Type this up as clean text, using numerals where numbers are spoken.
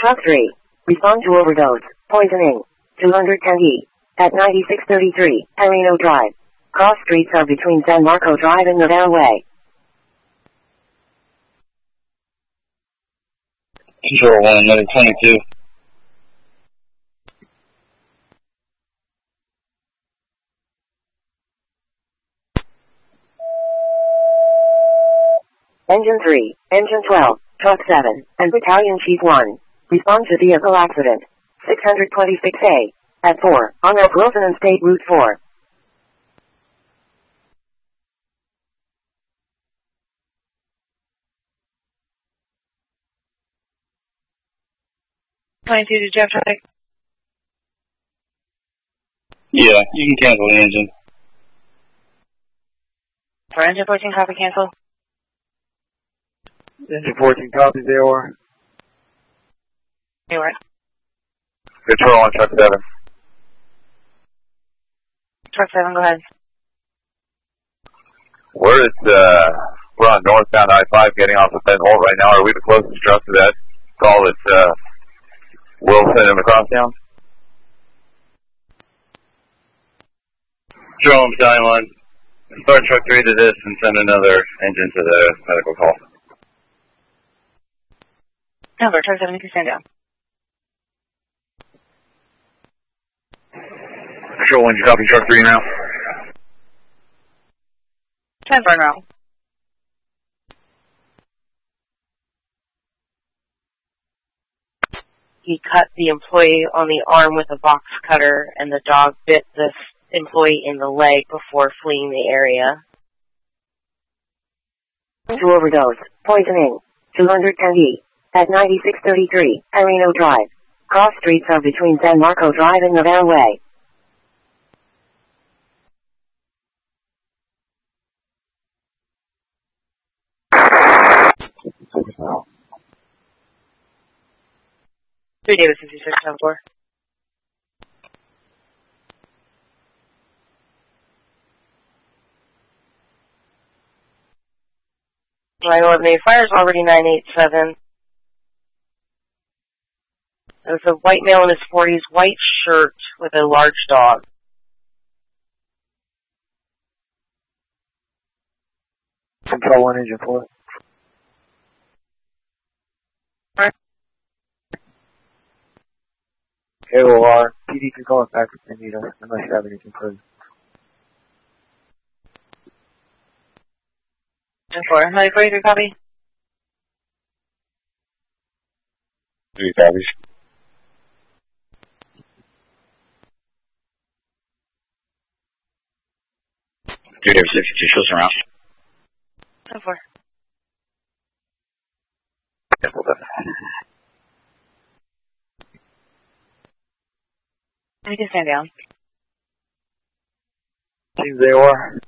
Truck 3. Respond to overdose. Poisoning. 210E. At 9633, Areno Drive. Cross streets are between San Marco Drive and Nevada Way. Control 1, another 22. Engine 3, Engine 12, Truck 7, and Battalion Chief 1. Respond to vehicle accident. 626A. At 4, on Oak Wilson and State Route 4. Did you have traffic? Yeah, you can cancel the engine. For engine 14, copy, cancel. Engine 14 copies, AOR. Anywhere. Control on Truck 7. Truck 7, go ahead. We're on northbound I-5 getting off of Ben Holt right now. Are we the closest truck to that call that Wilson and the crosstown? Control on Battalion 1. Start Truck 3 to this and send another engine to the medical call. Number, Truck 7, you can stand down. Control 1, you copy Truck 3 now? 10 for now. He cut the employee on the arm with a box cutter, and the dog bit this employee in the leg before fleeing the area. To overdose. Poisoning. 210E. At 9633, Areno Drive. Cross streets are between San Marco Drive and Nevada Way. Three Davis 5674. Line 11A, fire's already 987. There's a white male in his 40s, white shirt with a large dog. Control 1, Engine 4. AOR. PD can call us back if they need us, unless you have anything further. 10-4, 943, copy. 3 copies. Three Davis 62, show us around. 10-4. You can stand down. Teams AOR.